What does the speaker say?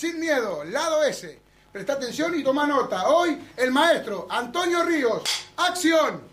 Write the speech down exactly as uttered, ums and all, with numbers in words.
sin miedo, lado S. Presta atención y toma nota. Hoy el maestro Antonio Ríos. ¡Acción!